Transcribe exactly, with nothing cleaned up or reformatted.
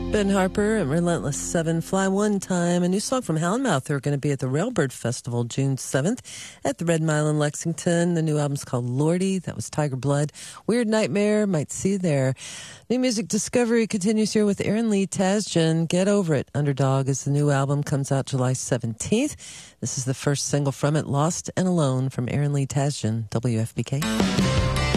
Ben Harper and Relentless Seven, Fly One Time. A new song from Howlmouth. They're going to be at the Railbird Festival June seventh at the Red Mile in Lexington. The new album's called Lordy. That was Tiger Blood. Weird Nightmare. Might see you there. New music discovery continues here with Aaron Lee Tasjan. Get Over It. Underdog is the new album. Comes out July seventeenth. This is the first single from it, Lost and Alone, from Aaron Lee Tasjan, W F B K.